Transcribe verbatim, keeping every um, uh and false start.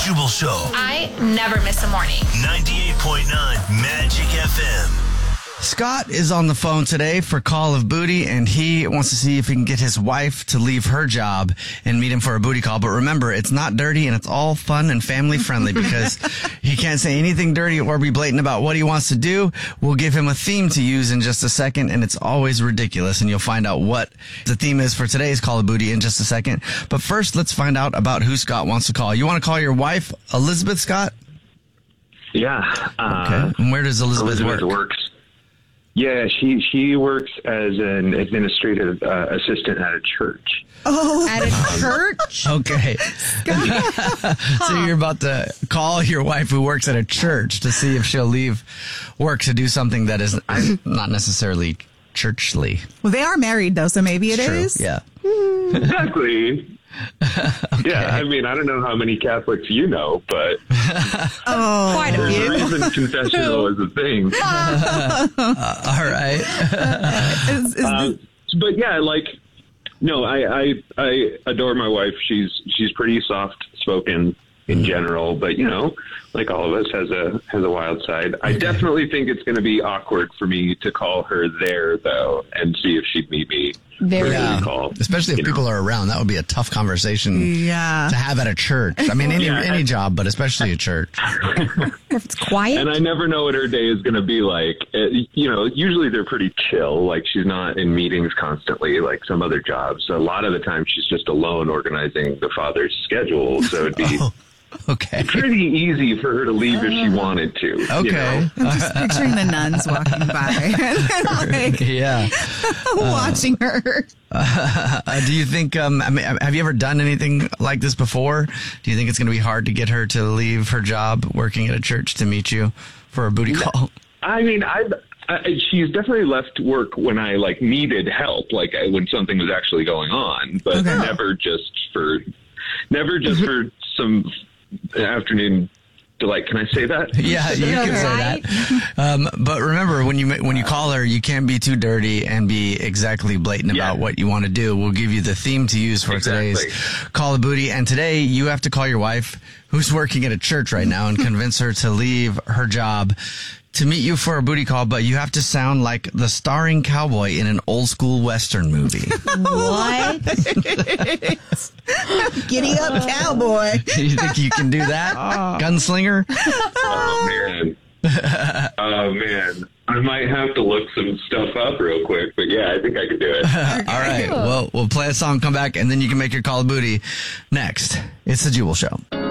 Jubal Show. I never miss a morning. ninety-eight point nine Magic F M. Scott is on the phone today for Call of Booty, and he wants to see if he can get his wife to leave her job and meet him for a booty call. But remember, it's not dirty, and it's all fun and family friendly because he can't say anything dirty or be blatant about what he wants to do. We'll give him a theme to use in just a second, and it's always ridiculous, and you'll find out what the theme is for today's Call of Booty in just a second. But first, let's find out about who Scott wants to call. You want to call your wife, Elizabeth, Scott? Yeah. Uh, Okay. And where does Elizabeth, Elizabeth work? works. Yeah, she she works as an administrative uh, assistant at a church. Oh, at a church? Okay. So you're about to call your wife who works at a church to see if she'll leave work to do something that is not necessarily churchly. Well, they are married, though, so maybe it True. is. Yeah. Exactly. Okay. Yeah, I mean, I don't know how many Catholics you know, but Oh, Quite a there's a few. reason confessional is a thing. Uh, all right. is, is Um, but yeah, like, no, I, I I adore my wife. She's she's pretty soft spoken in general, but you know, like all of us, has a has a wild side. I definitely think it's going to be awkward for me to call her there though, and see if she'd meet me. Very. for a Yeah. call. Especially if you know. people are around. That would be a tough conversation yeah. to have at a church. I mean, any Yeah. any job, but especially a church. If it's quiet. And I never know what her day is going to be like. It, you know, usually they're pretty chill. Like, she's not in meetings constantly like some other jobs. A lot of the time she's just alone organizing the father's schedule. So ituld be Oh, okay. pretty easy for her to leave if she wanted to. you Okay. know? I'm just picturing the nuns walking by and like Yeah. watching her. Uh, do you think, um, I mean, have you ever done anything like this before? Do you think it's going to be hard to get her to leave her job working at a church to meet you for a booty call? I mean, I've, I, she's definitely left work when I like needed help, like I, when something was actually going on, but Okay. never just for, never just for some afternoon delight. Can I say that? Yeah, you can say Right. that. Um, but remember, when you when you call her, you can't be too dirty and be exactly blatant Yeah. about what you want to do. We'll give you the theme to use for Exactly. today's Call of Booty. And today, you have to call your wife, who's working at a church right now, and convince her to leave her job to meet you for a booty call. But you have to sound like the starring cowboy in an old school Western movie. What? Giddy up, cowboy. You think you can do that? Gunslinger? Oh, man. Oh, man. I might have to look some stuff up real quick, but yeah, I think I could do it. All right. Well, we'll play a song, come back, and then you can make your Call of Booty next. It's the Jubal Show.